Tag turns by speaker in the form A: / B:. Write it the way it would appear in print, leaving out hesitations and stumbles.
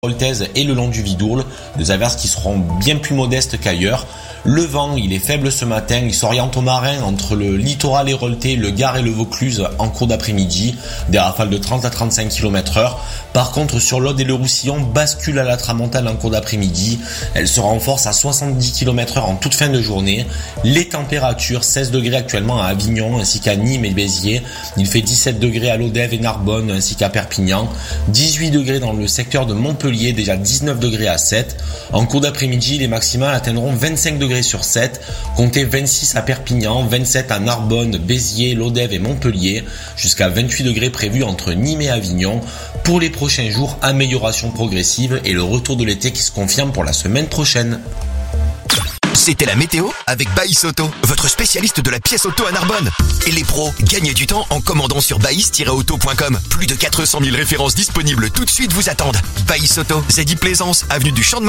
A: Voltaise et le long du Vidourle, des averses qui seront bien plus modestes qu'ailleurs. Le vent, il est faible ce matin, il s'oriente au marin entre le littoral héroltais, le Gard et le Vaucluse en cours d'après-midi, des rafales de 30 à 35 km/h. Par contre, sur l'Aude et le Roussillon, bascule à la tramontane en cours d'après-midi. Elle se renforce à 70 km/h en toute fin de journée. Les températures, 16 degrés actuellement à Avignon ainsi qu'à Nîmes et Béziers. Il fait 17 degrés à Lodève et Narbonne ainsi qu'à Perpignan. 18 degrés dans le secteur de Montpellier, déjà 19 degrés à 7. En cours d'après-midi, les maximales atteindront 25 degrés sur 7, comptez 26 à Perpignan, 27 à Narbonne, Béziers, Lodève et Montpellier, jusqu'à 28 degrés prévus entre Nîmes et Avignon. Pour les prochains jours, amélioration progressive et le retour de l'été qui se confirme pour la semaine prochaine.
B: C'était la météo avec Baïs Auto, votre spécialiste de la pièce auto à Narbonne. Et les pros, gagnez du temps en commandant sur baïs-auto.com. Plus de 400 000 références disponibles tout de suite vous attendent. Baïs Auto, ZI Plaisance, avenue du Champ de Mars.